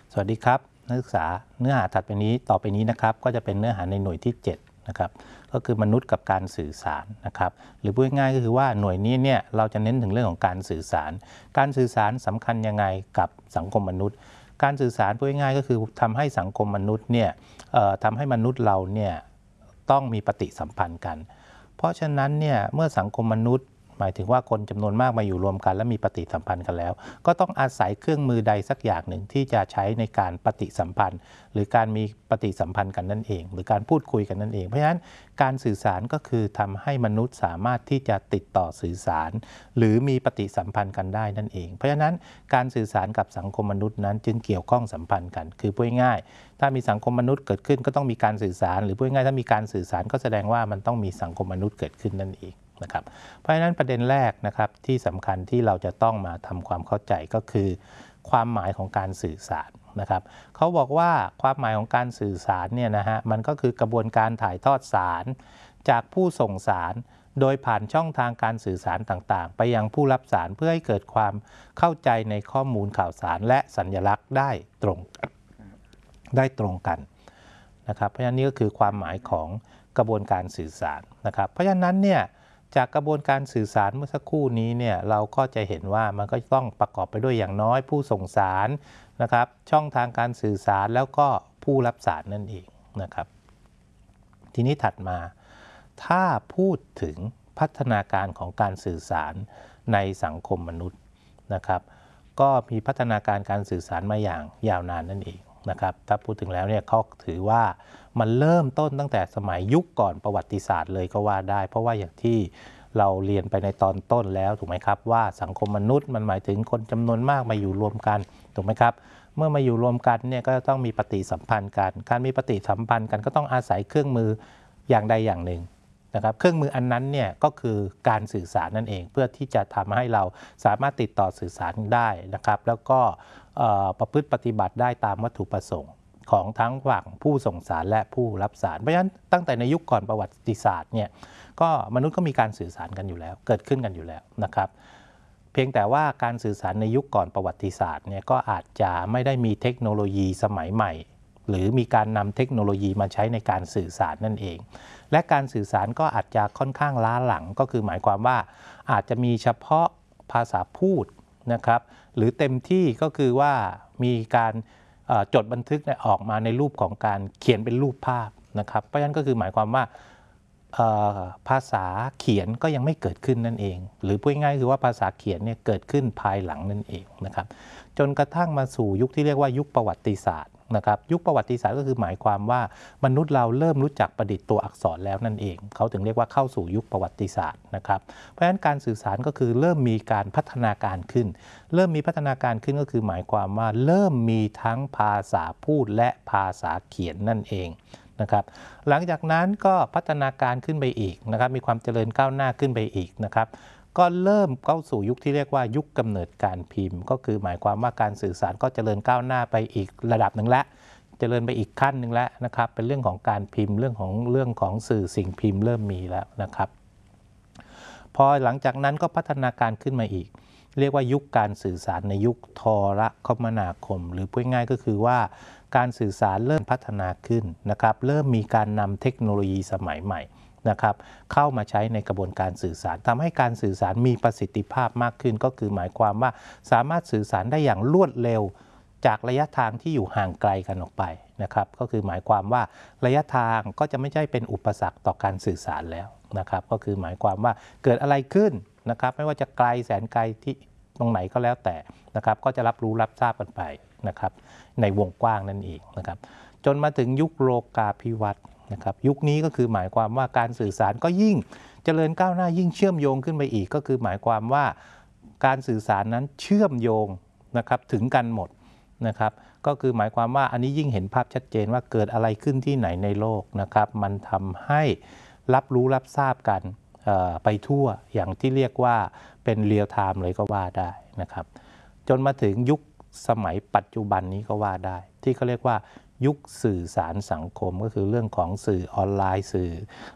สวัสดีครับนักศึกษาเนื้อหาถัดไปนี้ต่อไปนี้นะครับก็จะเป็นเนื้อหาในหน่วยที่7นะครับก็คือมนุษย์กับการสื่อสารนะครับหรือพูดง่ายๆก็คือว่าหน่วยนี้เนี่ยเราจะเน้นถึงเรื่องของการสื่อสารการสื่อสารสำคัญยังไงกับสังคมมนุษย์การสื่อสารพูดง่ายๆก็คือทำให้สังคมมนุษย์เนี่ยทำให้มนุษย์เราเนี่ยต้องมีปฏิสัมพันธ์กันเพราะฉะนั้นเนี่ยเมื่อสังคมมนุษย์หมายถึงว่าคนจำนวนมากมาอยู่รวมกันและมีปฏิสัมพันธ์กันแล้วก็ต้องอาศัยเครื่องมือใดสักอย่างหนึ่งที่จะใช้ในการปฏิสัมพันธ์หรือการมีปฏิสัมพันธ์กันนั่นเองหรือการพูดคุยกันนั่นเองเพราะฉะนั้นการสื่อสารก็คือทำให้มนุษย์สามารถที่จะติดต่อสื่อสารหรือมีปฏิสัมพันธ์กันได้นั่นเองเพราะฉะนั้นการสื่อสารกับสังคมมนุษย์นั้นจึงเกี่ยวข้องสัมพันธ์กันคือพูดง่ายถ้ามีสังคมมนุษย์เกิดขึ้นก็ต้องมีการสื่อสารหรือพูดง่ายถ้ามีการสื่อสารก็แสดงว่ามันต้องมีสังคมมนุษย์เกิดขึ้นนั่นเองนะครับเพราะฉะนั้นประเด็นแรกนะครับที่สำคัญที่เราจะต้องมาทำความเข้าใจก็คือความหมายของการสื่อสารนะครับเขาบอกว่าความหมายของการสื่อสารเนี่ยนะฮะมันก็คือกระบวนการถ่ายทอดสารจากผู้ส่งสารโดยผ่านช่องทางการสื่อสารต่างๆไปยังผู้รับสารเพื่อให้เกิดความเข้าใจในข้อมูลข่าวสารและสัญลักษณ์ได้ตรงกันนะครับเพราะฉะนั้นนี่ก็คือความหมายของกระบวนการสื่อสารนะครับเพราะฉะนั้นเนี่ยจากกระบวนการสื่อสารเมื่อสักครู่นี้เนี่ยเราก็จะเห็นว่ามันก็ต้องประกอบไปด้วยอย่างน้อยผู้ส่งสารนะครับช่องทางการสื่อสารแล้วก็ผู้รับสารนั่นเองนะครับทีนี้ถัดมาถ้าพูดถึงพัฒนาการของการสื่อสารในสังคมมนุษย์นะครับก็มีพัฒนาการการสื่อสารมาอย่างยาวนานนั่นเองนะครับถ้าพูดถึงแล้วเนี่ยเขาถือว่ามันเริ่มต้นตั้งแต่สมัยยุคก่อนประวัติศาสตร์เลยก็ว่าได้เพราะว่าอย่างที่เราเรียนไปในตอนต้นแล้วถูกไหมครับว่าสังคมมนุษย์มันหมายถึงคนจำนวนมากมาอยู่รวมกันถูกไหมครับเมื่อมาอยู่รวมกันเนี่ยก็ต้องมีปฏิสัมพันธ์กันการมีปฏิสัมพันธ์กันก็ต้องอาศัยเครื่องมืออย่างใดอย่างหนึ่งนะครับเครื่องมืออันนั้นเนี่ยก็คือการสื่อสารนั่นเองเพื่อที่จะทำให้เราสามารถติดต่อสื่อสารได้นะครับแล้วก็ประพฤติปฏิบัติได้ตามวัตถุประสงค์ของทั้งฝั่งผู้ส่งสารและผู้รับสารเพราะฉะนั้นตั้งแต่ในยุคก่อนประวัติศาสตร์เนี่ยก็มนุษย์ก็มีการสื่อสารกันอยู่แล้วเกิดขึ้นกันอยู่แล้วนะครับเพียงแต่ว่าการสื่อสารในยุคก่อนประวัติศาสตร์เนี่ยก็อาจจะไม่ได้มีเทคโนโลยีสมัยใหม่หรือมีการนำเทคโนโลยีมาใช้ในการสื่อสารนั่นเองและการสื่อสารก็อาจจะค่อนข้างล้าหลังก็คือหมายความว่าอาจจะมีเฉพาะภาษาพูดนะครับหรือเต็มที่ก็คือว่ามีการจดบันทึกออกมาในรูปของการเขียนเป็นรูปภาพนะครับเพราะฉะนั้นก็คือหมายความว่าภาษาเขียนก็ยังไม่เกิดขึ้นนั่นเองหรือพูดง่ายๆคือว่าภาษาเขียนเนี่ยเกิดขึ้นภายหลังนั่นเองนะครับจนกระทั่งมาสู่ยุคที่เรียกว่ายุคประวัติศาสตร์นะครับยุคประวัติศาสตร์ก็คือหมายความว่ามนุษย์เราเริ่มรู้จักประดิษฐ์ตัวอักษรแล้วนั่นเองเขาถึงเรียกว่าเข้าสู่ยุคประวัติศาสตร์นะครับเพราะฉะนั้นการสื่อสารก็คือเริ่มมีการพัฒนาการขึ้นเริ่มมีพัฒนาการขึ้นก็คือหมายความว่าเริ่มมีทั้งภาษาพูดและภาษาเขียนนั่นเองนะครับหลังจากนั้นก็พัฒนาการขึ้นไปอีกนะครับมีความเจริญก้าวหน้าขึ้นไปอีกนะครับก็เริ่มเข้าสู่ยุคที่เรียกว่ายุคกำเนิดการพิมพ์ก็คือหมายความว่าการสื่อสารก็เจริญก้าวหน้าไปอีกระดับหนึ่งแล้วเจริญไปอีกขั้นหนึ่งแล้วนะครับเป็นเรื่องของการพิมพ์เรื่องของสื่อสิ่งพิมพ์เริ่มมีแล้วนะครับพอหลังจากนั้นก็พัฒนาการขึ้นมาอีกเรียกว่ายุคการสื่อสารในยุคโทรคมนาคมหรือพูดง่ายก็คือว่าการสื่อสารเริ่มพัฒนาขึ้นนะครับเริ่มมีการนำเทคโนโลยีสมัยใหม่นะครับเข้ามาใช้ในกระบวนการสื่อสารทำให้การสื่อสารมีประสิทธิภาพมากขึ้นก็คือหมายความว่าสามารถสื่อสารได้อย่างรวดเร็วจากระยะทางที่อยู่ห่างไกลกันออกไปนะครับก็คือหมายความว่าระยะทางก็จะไม่ใช่เป็นอุปสรรคต่อการสื่อสารแล้วนะครับก็คือหมายความว่าเกิดอะไรขึ้นนะครับไม่ว่าจะไกลแสนไกลที่ตรงไหนก็แล้วแต่นะครับก็จะรับรู้รับทราบกันไปนะครับในวงกว้างนั่นเองนะครับจนมาถึงยุคโลกาภิวัตน์นะครับยุคนี้ก็คือหมายความว่าการสื่อสารก็ยิ่งเจริญก้าวหน้ายิ่งเชื่อมโยงขึ้นไปอีกก็คือหมายความว่าการสื่อสารนั้นเชื่อมโยงนะครับถึงกันหมดนะครับก็คือหมายความว่าอันนี้ยิ่งเห็นภาพชัดเจนว่าเกิดอะไรขึ้นที่ไหนในโลกนะครับมันทำให้รับรู้รับทราบกันไปทั่วอย่างที่เรียกว่าเป็นเรียลไทม์เลยก็ว่าได้นะครับจนมาถึงยุคสมัยปัจจุบันนี้ก็ว่าได้ที่เขาเรียกว่ายุคสื่อสารสังคมก็คือเรื่องของสื่อออนไลน์สื่อ